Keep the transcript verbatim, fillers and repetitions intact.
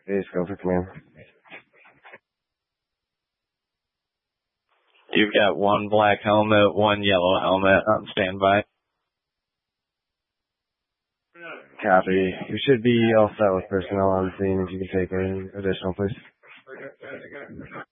Please go for command. You've got one black helmet, one yellow helmet on standby. Copy. You should be all set with personnel on scene if you can take an additional, please.